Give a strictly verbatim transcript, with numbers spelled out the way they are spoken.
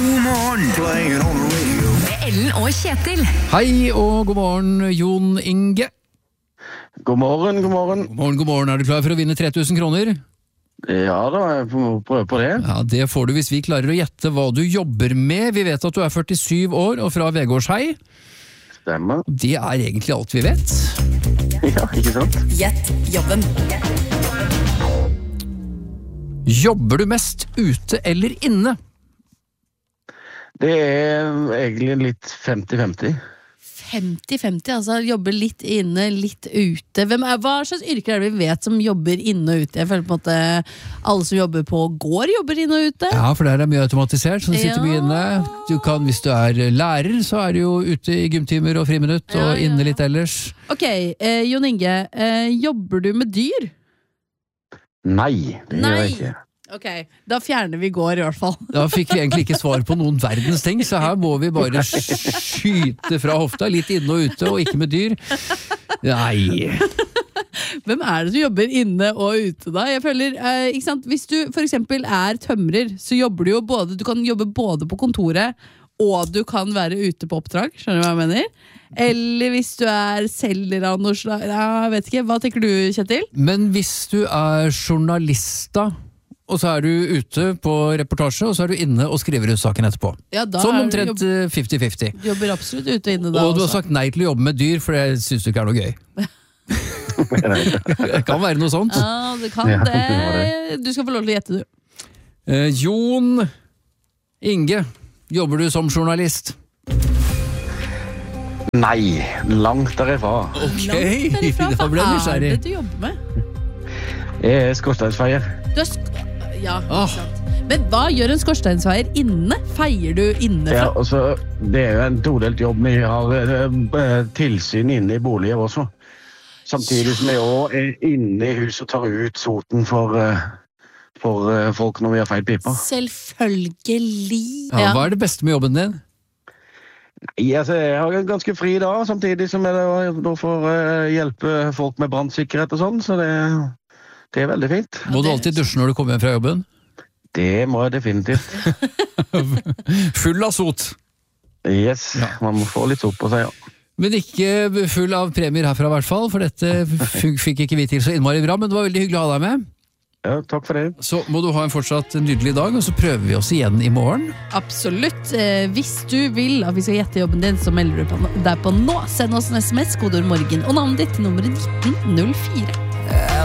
God morgen, playing on the radio. Med Ellen og Kjetil. Hei og god morgen, Jon Inge. God morgen, god morgen. God morgen, god morgen. Er du klar for å vinne tre tusen kroner? Ja da, jeg får prøve på det. Ja, det får du hvis vi klarer å gjette hva du jobber med. Vi vet at du er førtisyv år og fra Vegårshei. Stemmer. Det er egentlig alt vi vet. Ja, ikke sant? Gjett jobben. Jobber du mest ute eller inne? Det er egentlig litt femti femti. femti femti, altså jobber litt inne, litt ute. Hvem er, hva slags yrker er det vi vet som jobber inne og ute? Jeg føler på en måte alle som jobber på gård jobber inne og ute. Ja, for der er mye automatisert, så det sitter Ja. mye inne. Du kan, hvis du er lærer, så er du jo ute i gymtimer og friminutt, og Ja, ja. inne litt ellers. Ok, eh, Jon Inge, eh, jobber du med dyr? Nei, det gjør jeg ikke. Ok, da fjerner vi går i hvert fall. Da fikk vi egentlig ikke svar på noen verdens ting, så her må vi bare skyte fra hofta, litt inne og ute, og ikke med dyr. Nei. Hvem er det som jobber inne og ute da? Jeg føler, eh, ikke sant? Hvis du for eksempel er tømrer, så jobber du jo både, du kan jobbe både på kontoret, og du kan være ute på oppdrag, skjønner du hva jeg mener? Eller hvis du er selger av noe slag, ja, jeg vet ikke, hva tenker du, Kjetil? Men hvis du er journalist da, og så er du ute på reportasje, og så er du inne og skriver ut saken etterpå. Ja, da Sånn er du omtrent jobb, femti femti. jobber absolutt ute og inne da Og du har også. sagt nei til å jobbe med dyr, for det synes du ikke er noe gøy. Det kan være noe sånt. Ja, det kan Ja, det det. Du skal få lov til å gjette, du. Eh, Jon Inge, jobber du som journalist? Nei, langt derifra. Ok, Langt derifra, da ble jeg hva er nysgjerrig. det du jobber med? Jeg er skorsteinsfeier. Du er sk ja, ikke Ah. sant. Men hva gjør en skorsteinsfeier inne? Feier du innefra? Ja, og så, det er jo en todelt jobb. Vi har eh, tilsyn inne i boliger også. Samtidig som vi også er inne i huset og tar ut soten for, eh, for eh, folk når vi har feil pipa. Selvfølgelig. Ja, hva er det beste med jobben din? Nei, altså, jeg har en ganske fri dag, samtidig som jeg da, da får eh, hjelpe folk med brannsikkerhet og sånn, så det, det er veldig fint. Må du alltid dusje når du kommer hjem fra jobben? Det må jeg definitivt. Full av sot. Yes, Ja. man må få litt sopp på seg, ja. Men ikke full av premier herfra i hvert fall, for dette f- fikk ikke vi til så innmari bra, men det var veldig hyggelig å ha deg med. Ja, takk for det. Så må du ha en fortsatt nydelig dag, og så prøver vi oss igjen i morgen. Absolutt. Eh, hvis du vil at vi skal gjette jobben din, så melder du på deg på nå. Send oss en sms, kodeord morgen og navnet ditt til nummeret nitten null fire.